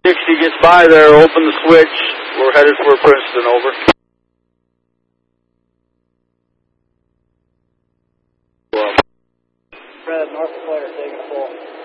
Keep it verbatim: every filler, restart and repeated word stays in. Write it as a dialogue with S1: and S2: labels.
S1: sixty gets by there, open the switch. We're headed for Princeton, over.
S2: Fred, North Player, taking full.